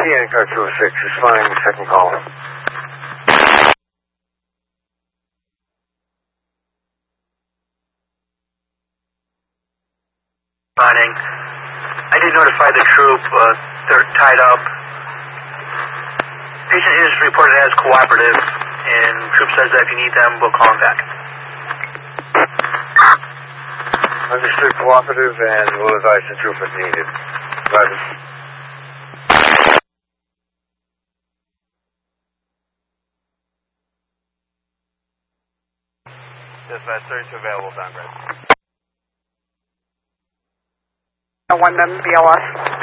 Indiana car 206, responding to second call. Responding. I did notify the troop. They're tied up. Patient is reported as cooperative, and troop says that if you need them, we'll call him back. Understood, cooperative, and we'll advise the troop if needed. Roger. Dispatch 32 available, Congress. 1 BLS.